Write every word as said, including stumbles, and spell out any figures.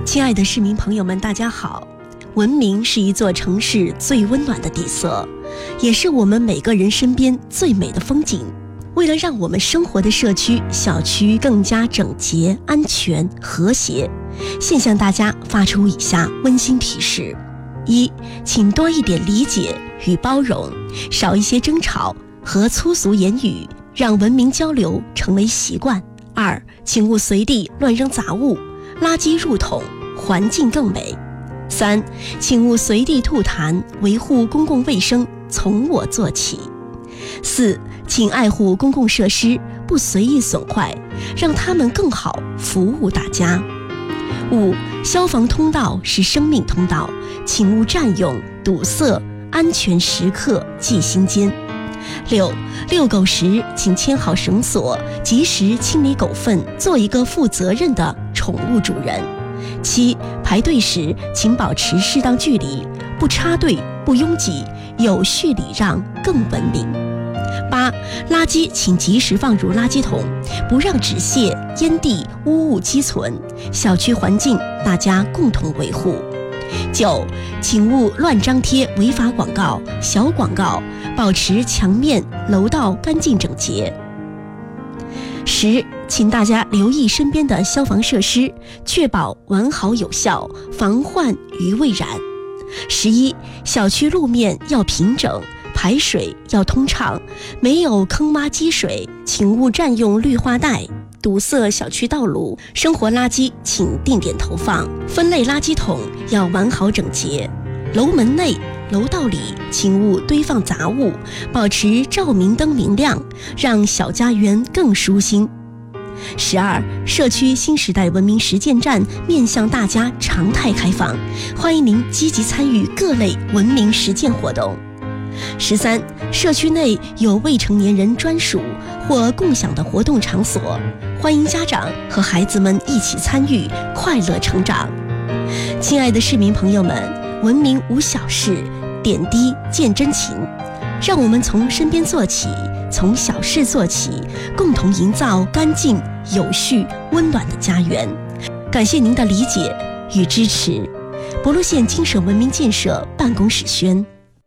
亲爱的市民朋友们，大家好。文明是一座城市最温暖的底色，也是我们每个人身边最美的风景。为了让我们生活的社区、小区更加整洁、安全、和谐，现向大家发出以下温馨提示：一，请多一点理解与包容，少一些争吵和粗俗言语，让文明交流成为习惯。二，请勿随地乱扔杂物，垃圾入桶，环境更美。三，请勿随地吐痰，维护公共卫生从我做起。四，请爱护公共设施，不随意损坏，让它们更好服务大家。五，消防通道是生命通道，请勿占用、堵塞，安全时刻记心间。六，遛狗时请牵好绳索，及时清理狗粪，做一个负责任的宠物主人。七，排队时请保持适当距离，不插队，不拥挤，有序礼让更文明。八，垃圾请及时放入垃圾桶，不让纸屑、烟蒂、污物积存，小区环境大家共同维护。九，请勿乱张贴违法广告、小广告，保持墙面、楼道干净整洁。十，请大家留意身边的消防设施，确保完好有效，防患于未然。十一，小区路面要平整，排水要通畅，没有坑洼积水，请勿占用绿化带，堵塞小区道路。生活垃圾请定点投放，分类垃圾桶要完好整洁。楼门内、楼道里请勿堆放杂物，保持照明灯明亮，让小家园更舒心。十二，社区新时代文明实践站面向大家常态开放，欢迎您积极参与各类文明实践活动。十三，社区内有未成年人专属或共享的活动场所，欢迎家长和孩子们一起参与，快乐成长。亲爱的市民朋友们，文明无小事，点滴见真情。让我们从身边做起，从小事做起，共同营造干净、有序、温暖的家园。感谢您的理解与支持。博罗县精神文明建设办公室宣。